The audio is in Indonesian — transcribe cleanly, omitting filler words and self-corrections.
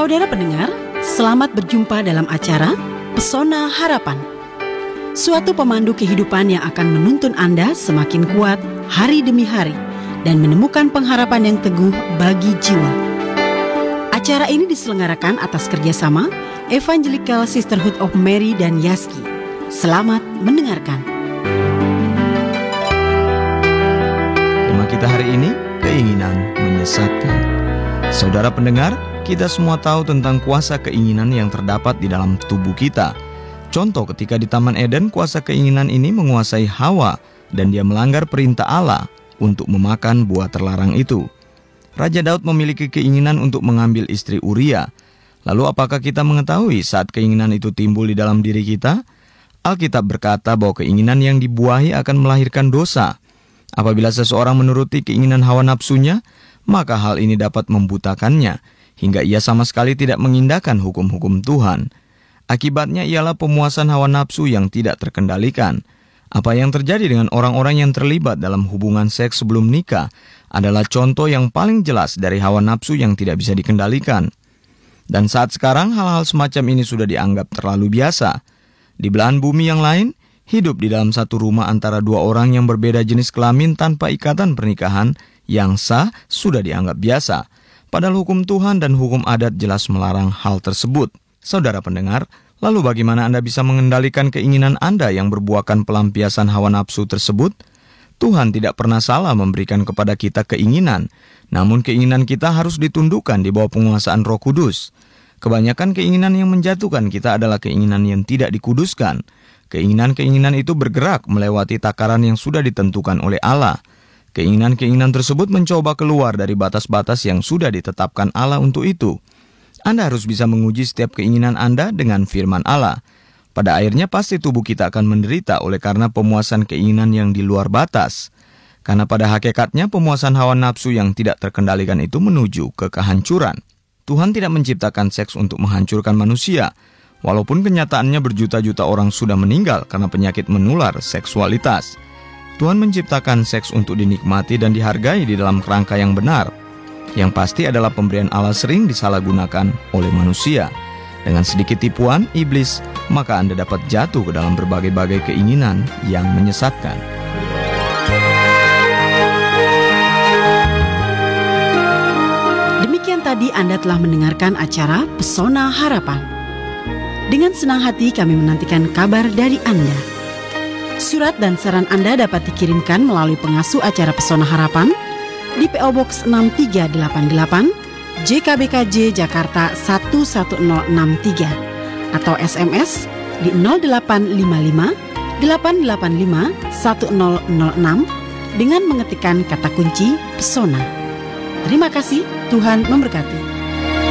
Saudara pendengar, selamat berjumpa dalam acara Pesona Harapan. Suatu pemandu kehidupan yang akan menuntun Anda semakin kuat hari demi hari dan menemukan pengharapan yang teguh bagi jiwa. Acara ini diselenggarakan atas kerjasama Evangelical Sisterhood of Mary dan Yaski. Selamat mendengarkan. Tema kita hari ini, keinginan menyesatkan. Saudara pendengar, kita semua tahu tentang kuasa keinginan yang terdapat di dalam tubuh kita. Contoh ketika di Taman Eden, kuasa keinginan ini menguasai Hawa dan dia melanggar perintah Allah untuk memakan buah terlarang itu. Raja Daud memiliki keinginan untuk mengambil istri Uria. Lalu apakah kita mengetahui saat keinginan itu timbul di dalam diri kita? Alkitab berkata bahwa keinginan yang dibuahi akan melahirkan dosa. Apabila seseorang menuruti keinginan hawa nafsunya, maka hal ini dapat membutakannya, hingga ia sama sekali tidak mengindahkan hukum-hukum Tuhan. Akibatnya ialah pemuasan hawa nafsu yang tidak terkendalikan. Apa yang terjadi dengan orang-orang yang terlibat dalam hubungan seks sebelum nikah adalah contoh yang paling jelas dari hawa nafsu yang tidak bisa dikendalikan. Dan saat sekarang hal-hal semacam ini sudah dianggap terlalu biasa. Di belahan bumi yang lain, hidup di dalam satu rumah antara dua orang yang berbeda jenis kelamin tanpa ikatan pernikahan yang sah sudah dianggap biasa. Padahal hukum Tuhan dan hukum adat jelas melarang hal tersebut. Saudara pendengar, lalu bagaimana Anda bisa mengendalikan keinginan Anda yang berbuahkan pelampiasan hawa nafsu tersebut? Tuhan tidak pernah salah memberikan kepada kita keinginan, namun keinginan kita harus ditundukkan di bawah penguasaan Roh Kudus. Kebanyakan keinginan yang menjatuhkan kita adalah keinginan yang tidak dikuduskan. Keinginan-keinginan itu bergerak melewati takaran yang sudah ditentukan oleh Allah. Keinginan-keinginan tersebut mencoba keluar dari batas-batas yang sudah ditetapkan Allah untuk itu. Anda harus bisa menguji setiap keinginan Anda dengan firman Allah. Pada akhirnya pasti tubuh kita akan menderita oleh karena pemuasan keinginan yang di luar batas. Karena pada hakikatnya pemuasan hawa nafsu yang tidak terkendalikan itu menuju ke kehancuran. Tuhan tidak menciptakan seks untuk menghancurkan manusia. Walaupun kenyataannya berjuta-juta orang sudah meninggal karena penyakit menular seksualitas. Tuhan menciptakan seks untuk dinikmati dan dihargai di dalam kerangka yang benar. Yang pasti adalah pemberian Allah sering disalahgunakan oleh manusia. Dengan sedikit tipuan iblis, maka Anda dapat jatuh ke dalam berbagai-bagai keinginan yang menyesatkan. Demikian tadi Anda telah mendengarkan acara Pesona Harapan. Dengan senang hati kami menantikan kabar dari Anda. Surat dan saran Anda dapat dikirimkan melalui pengasuh acara Pesona Harapan di PO Box 6388 JKBKJ Jakarta 11063 atau SMS di 0855 885 1006 dengan mengetikkan kata kunci Pesona. Terima kasih, Tuhan memberkati.